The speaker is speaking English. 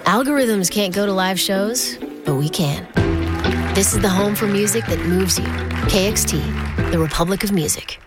Algorithms can't go to live shows, but we can. This is the home for music that moves you. KXT, the Republic of Music.